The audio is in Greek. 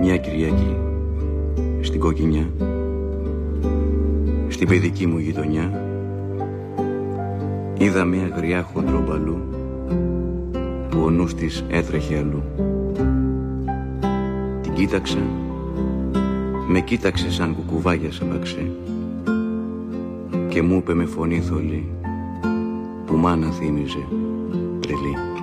Μια Κυριακή στην Κοκκινιά, στην παιδική μου γειτονιά, είδα μια γριά χοντρομπαλού που ο νους της έτρεχε αλλού. Την κοίταξα, με κοίταξε σαν κουκουβάγια σε μπαξέ και μου είπε με φωνή θολή που μάνα θύμιζε τρελή.